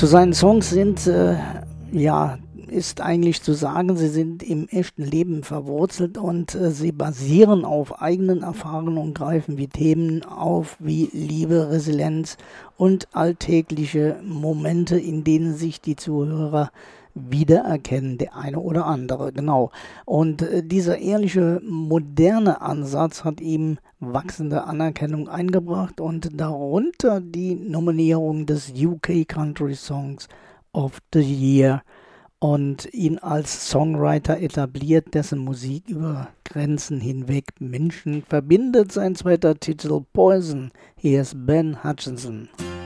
Zu seinen Songs ist eigentlich zu sagen, sie sind im echten Leben verwurzelt und sie basieren auf eigenen Erfahrungen und greifen wie Themen auf wie Liebe, Resilienz und alltägliche Momente, in denen sich die Zuhörer wiedererkennen, der eine oder andere, genau. Und dieser ehrliche, moderne Ansatz hat ihm wachsende Anerkennung eingebracht und darunter die Nominierung des UK Country Songs of the Year und ihn als Songwriter etabliert, dessen Musik über Grenzen hinweg Menschen verbindet. Sein zweiter Titel Poison. Hier ist Ben Hutchinson.